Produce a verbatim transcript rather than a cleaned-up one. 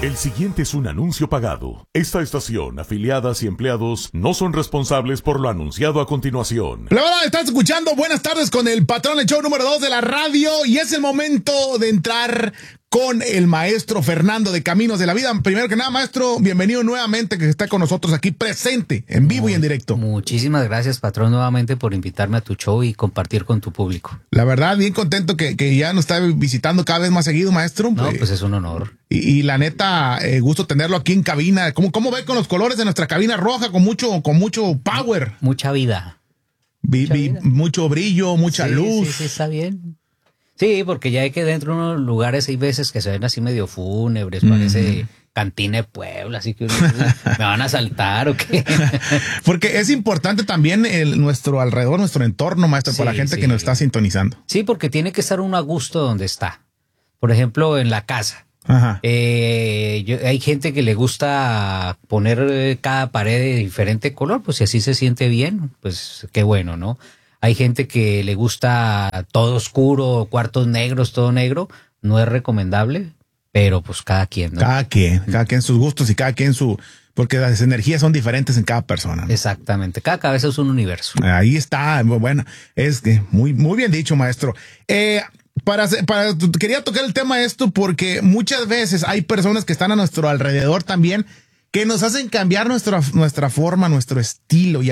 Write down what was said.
El siguiente es un anuncio pagado. Esta estación, afiliadas y empleados no son responsables por lo anunciado a continuación. La verdad, estás escuchando Buenas Tardes con el patrón, el show número dos de la radio, y es el momento de entrar con el maestro Fernando de Caminos de la Vida. Primero que nada, maestro, bienvenido nuevamente, que está con nosotros aquí presente, en vivo y en directo. Muchísimas gracias, patrón, nuevamente por invitarme a tu show y compartir con tu público. La verdad, bien contento que, que ya nos está visitando cada vez más seguido, maestro. No, pues, pues es un honor. Y, y la neta, eh, gusto tenerlo aquí en cabina. ¿Cómo, cómo ve con los colores de nuestra cabina roja? Con mucho, con mucho power. Mucha vida. Vi, mucha, vi, vida. mucho brillo, mucha sí, luz. Sí, sí, está bien. Sí, porque ya hay que dentro de unos lugares hay veces que se ven así medio fúnebres, mm. parece cantina de Puebla, así que me van a asaltar o qué. Porque es importante también el, nuestro alrededor, nuestro entorno, maestro, sí, para la gente sí. que nos está sintonizando. Sí, porque tiene que estar uno a gusto donde está. Por ejemplo, en la casa. Ajá. Eh, yo, hay gente que le gusta poner cada pared de diferente color, pues si así se siente bien, pues qué bueno, ¿no? Hay gente que le gusta todo oscuro, cuartos negros, todo negro. No es recomendable, pero pues cada quien, ¿no? Cada quien, cada quien sus gustos y cada quien su... Porque las energías son diferentes en cada persona, ¿no? Exactamente, cada cabeza es un universo. Ahí está, bueno, es muy, muy bien dicho, maestro. Eh, para, para, quería tocar el tema de esto porque muchas veces hay personas que están a nuestro alrededor también que nos hacen cambiar nuestra, nuestra forma, nuestro estilo. Y